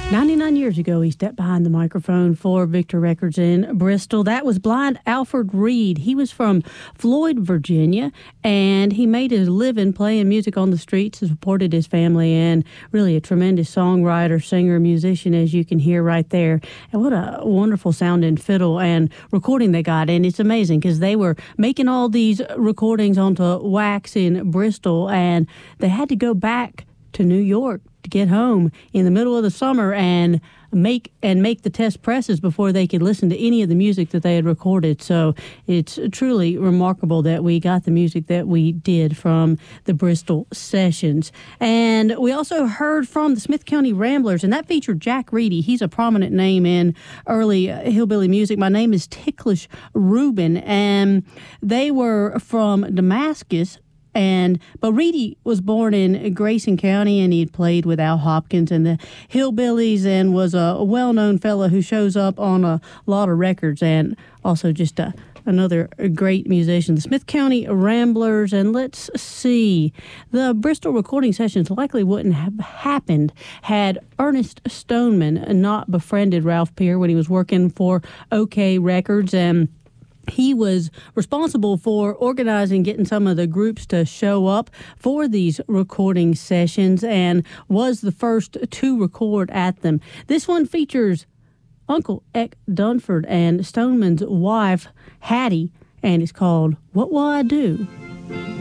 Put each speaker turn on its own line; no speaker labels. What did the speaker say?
99 years ago, he stepped behind the microphone for Victor Records in Bristol. That was Blind Alfred Reed. He was from Floyd, Virginia, and he made his living playing music on the streets and supported his family, and really a tremendous songwriter, singer, musician, as you can hear right there. And what a wonderful sounding fiddle and recording they got. And it's amazing because they were making all these recordings onto wax in Bristol, and they had to go back to New York to get home in the middle of the summer and make the test presses before they could listen to any of the music that they had recorded. So it's truly remarkable that we got the music that we did from the Bristol sessions. And we also heard from the Smith County Ramblers, and that featured Jack Reedy. He's a prominent name in early hillbilly music. My name is Ticklish Reuben, and they were from Damascus. But Reedy was born in Grayson County, and he had played with Al Hopkins and the Hillbillies and was a well-known fellow who shows up on a lot of records, and also just another great musician. The Smith County Ramblers, and let's see, the Bristol recording sessions likely wouldn't have happened had Ernest Stoneman not befriended Ralph Peer when he was working for OK Records, and he was responsible for organizing, getting some of the groups to show up for these recording sessions, and was the first to record at them. This one features Uncle Eck Dunford and Stoneman's wife, Hattie, and it's called What Will I Do?